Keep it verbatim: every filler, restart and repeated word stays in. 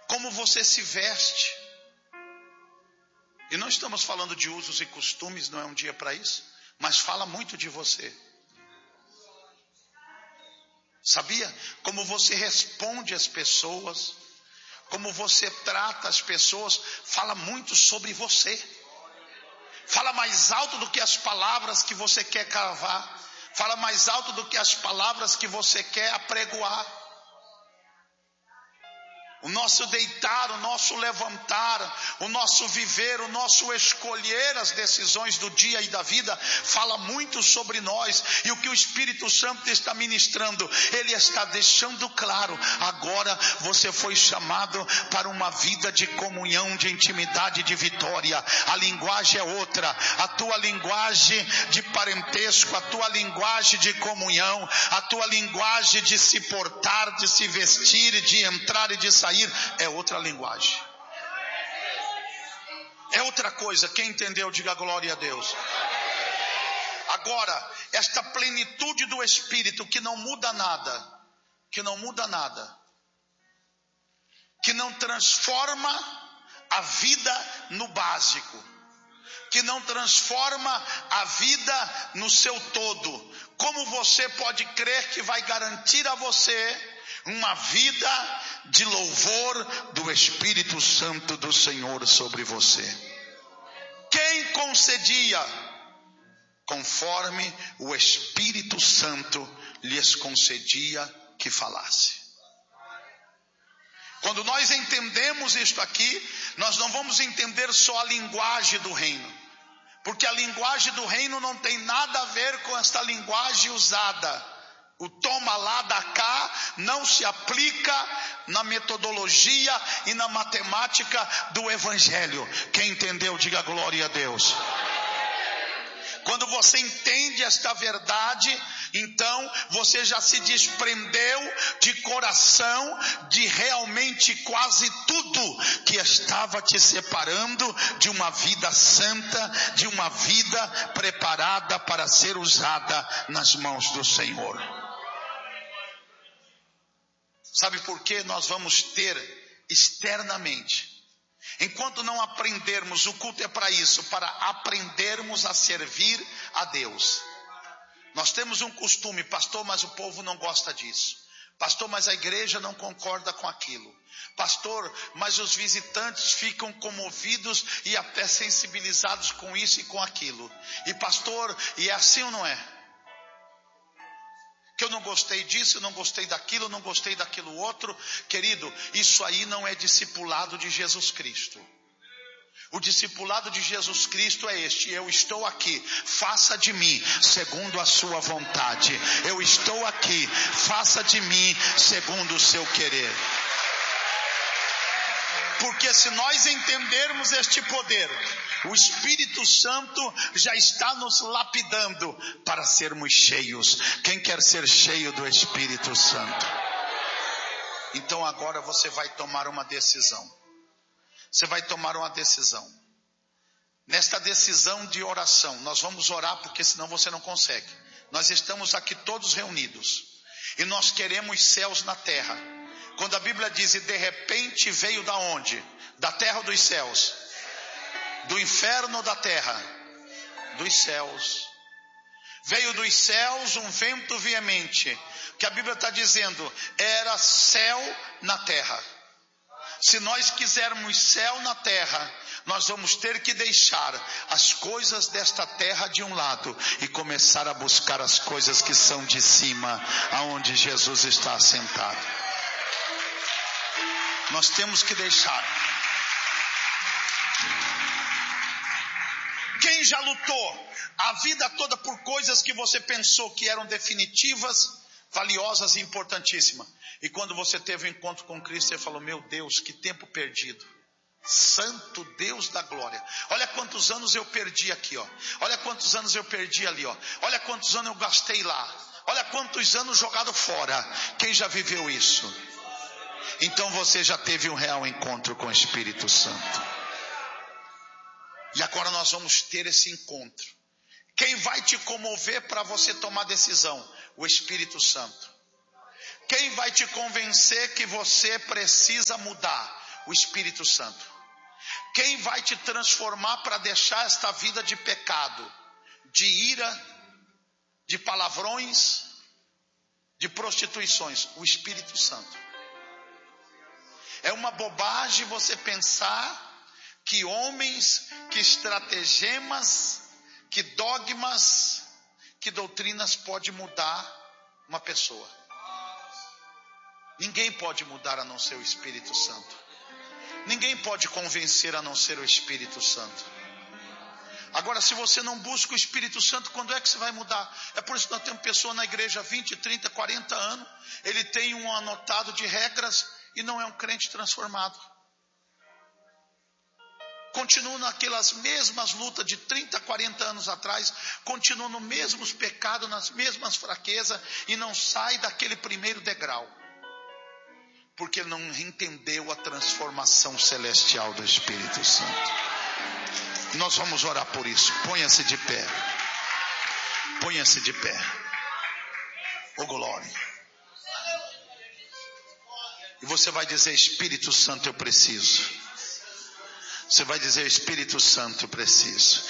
como você se veste. E não estamos falando de usos e costumes, não é um dia para isso, mas fala muito de você. Sabia? Como você responde às pessoas, como você trata as pessoas, fala muito sobre você. Fala mais alto do que as palavras que você quer cavar. Fala mais alto do que as palavras que você quer apregoar. O nosso deitar, o nosso levantar, o nosso viver, o nosso escolher as decisões do dia e da vida, fala muito sobre nós. E o que o Espírito Santo está ministrando, Ele está deixando claro: agora você foi chamado para uma vida de comunhão, de intimidade, de vitória. A linguagem é outra, a tua linguagem de parentesco, a tua linguagem de comunhão, a tua linguagem de se portar, de se vestir, de entrar e de sair, é outra linguagem, é outra coisa. Quem entendeu, diga glória a Deus. Agora, esta plenitude do Espírito que não muda nada, que não muda nada, que não transforma a vida no básico, que não transforma a vida no seu todo, como você pode crer que vai garantir a você uma vida de louvor do Espírito Santo do Senhor sobre você? Quem concedia? Conforme o Espírito Santo lhes concedia que falasse. Quando nós entendemos isto aqui, nós não vamos entender só a linguagem do reino, porque a linguagem do reino não tem nada a ver com esta linguagem usada. O toma lá da cá não se aplica na metodologia e na matemática do Evangelho. Quem entendeu, diga glória a Deus. Quando você entende esta verdade, então você já se desprendeu de coração de realmente quase tudo que estava te separando de uma vida santa, de uma vida preparada para ser usada nas mãos do Senhor. Sabe por que nós vamos ter externamente? Enquanto não aprendermos, o culto é para isso, para aprendermos a servir a Deus. Nós temos um costume: pastor, mas o povo não gosta disso. Pastor, mas a igreja não concorda com aquilo. Pastor, mas os visitantes ficam comovidos e até sensibilizados com isso e com aquilo. E pastor, e é assim ou não é? Que eu não gostei disso, eu não gostei daquilo, eu não gostei daquilo outro. Querido, isso aí não é discipulado de Jesus Cristo. O discipulado de Jesus Cristo é este: eu estou aqui, faça de mim segundo a sua vontade. Eu estou aqui, faça de mim segundo o seu querer. Porque se nós entendermos este poder, o Espírito Santo já está nos lapidando para sermos cheios. Quem quer ser cheio do Espírito Santo? Então agora você vai tomar uma decisão. Você vai tomar uma decisão. Nesta decisão de oração, nós vamos orar, porque senão você não consegue. Nós estamos aqui todos reunidos e nós queremos céus na terra. Quando a Bíblia diz: e de repente veio da onde? Da terra ou dos céus? Do inferno ou da terra? Dos céus. Veio dos céus um vento veemente, que a Bíblia está dizendo, era céu na terra. Se nós quisermos céu na terra, nós vamos ter que deixar as coisas desta terra de um lado e começar a buscar as coisas que são de cima, aonde Jesus está assentado. Nós temos que deixar. Quem já lutou a vida toda por coisas que você pensou que eram definitivas, valiosas e importantíssimas, e quando você teve um encontro com Cristo, você falou: meu Deus, que tempo perdido. Santo Deus da glória, olha quantos anos eu perdi aqui, ó. Olha quantos anos eu perdi ali, ó. Olha quantos anos eu gastei lá. Olha quantos anos jogado fora. Quem já viveu isso? Então você já teve um real encontro com o Espírito Santo. E agora nós vamos ter esse encontro. Quem vai te comover para você tomar decisão? O Espírito Santo. Quem vai te convencer que você precisa mudar? O Espírito Santo. Quem vai te transformar para deixar esta vida de pecado, de ira, de palavrões, de prostituições? O Espírito Santo. É uma bobagem você pensar que homens, que estratagemas, que dogmas, que doutrinas pode mudar uma pessoa. Ninguém pode mudar a não ser o Espírito Santo. Ninguém pode convencer a não ser o Espírito Santo. Agora, se você não busca o Espírito Santo, quando é que você vai mudar? É por isso que nós temos pessoa na igreja há vinte, trinta, quarenta anos, ele tem um anotado de regras e não é um crente transformado. Continua naquelas mesmas lutas de trinta, quarenta anos atrás, continua nos mesmos pecados, nas mesmas fraquezas e não sai daquele primeiro degrau. Porque ele não entendeu a transformação celestial do Espírito Santo. E nós vamos orar por isso. Ponha-se de pé. Ponha-se de pé. Oh glória. E você vai dizer: Espírito Santo, eu preciso. Você vai dizer: Espírito Santo, eu preciso.